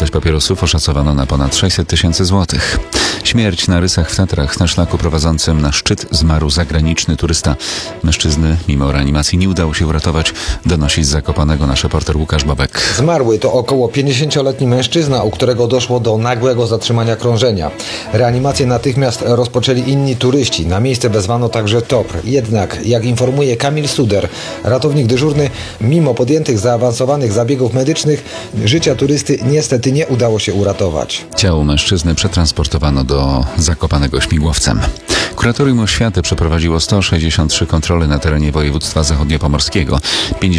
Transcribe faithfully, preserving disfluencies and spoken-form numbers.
Wartość papierosów oszacowano na ponad sześćset tysięcy złotych. Śmierć na Rysach w Tatrach. Na szlaku prowadzącym na szczyt zmarł zagraniczny turysta. Mężczyzny mimo reanimacji nie udało się uratować, donosi z Zakopanego nasz reporter Łukasz Bobek. Zmarły to około pięćdziesięcioletni mężczyzna, u którego doszło do nagłego zatrzymania krążenia. Reanimację natychmiast rozpoczęli inni turyści. Na miejsce wezwano także T O P R. Jednak, jak informuje Kamil Suder, ratownik dyżurny, mimo podjętych zaawansowanych zabiegów medycznych, życia turysty niestety nie udało się uratować. Ciało mężczyzny przetransportowano do Zakopanego śmigłowcem. Kuratorium Oświaty przeprowadziło sto sześćdziesiąt trzy kontrole na terenie województwa zachodniopomorskiego.